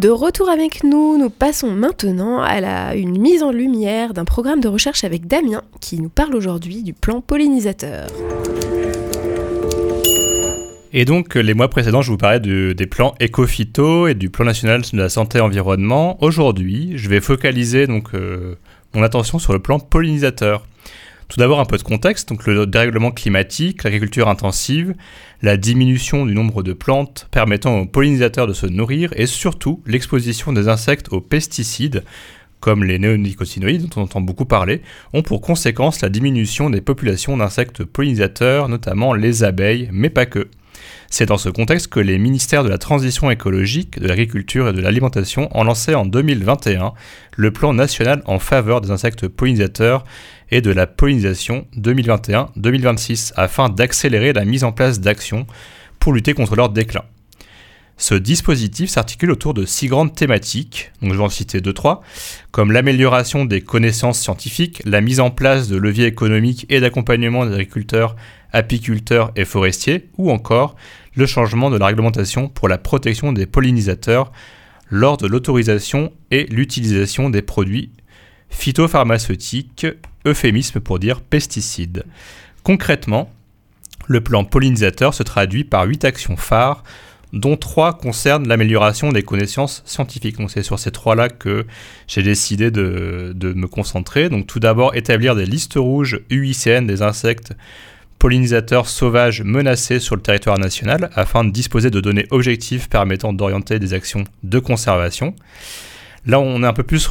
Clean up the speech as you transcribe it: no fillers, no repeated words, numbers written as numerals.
De retour avec nous, nous passons maintenant à une mise en lumière d'un programme de recherche avec Damien qui nous parle aujourd'hui du plan pollinisateur. Et donc, les mois précédents, je vous parlais des plans éco-phyto et du plan national de la santé et environnement. Aujourd'hui, je vais focaliser mon attention sur le plan pollinisateur. Tout d'abord, un peu de contexte, donc le dérèglement climatique, l'agriculture intensive, la diminution du nombre de plantes permettant aux pollinisateurs de se nourrir et surtout l'exposition des insectes aux pesticides, comme les néonicotinoïdes dont on entend beaucoup parler, ont pour conséquence la diminution des populations d'insectes pollinisateurs, notamment les abeilles, mais pas que. C'est dans ce contexte que les ministères de la Transition écologique, de l'Agriculture et de l'Alimentation ont lancé en 2021 le plan national en faveur des insectes pollinisateurs et de la pollinisation 2021-2026 afin d'accélérer la mise en place d'actions pour lutter contre leur déclin. Ce dispositif s'articule autour de 6 grandes thématiques, donc je vais en citer 2-3, comme l'amélioration des connaissances scientifiques, la mise en place de leviers économiques et d'accompagnement des agriculteurs, apiculteurs et forestiers, ou encore le changement de la réglementation pour la protection des pollinisateurs lors de l'autorisation et l'utilisation des produits phytopharmaceutiques, euphémisme pour dire pesticides. Concrètement, le plan pollinisateur se traduit par 8 actions phares, dont 3 concernent l'amélioration des connaissances scientifiques. Donc c'est sur ces 3-là que j'ai décidé de me concentrer. Donc tout d'abord, établir des listes rouges UICN des insectes pollinisateurs sauvages menacés sur le territoire national afin de disposer de données objectives permettant d'orienter des actions de conservation. Là, on est un peu plus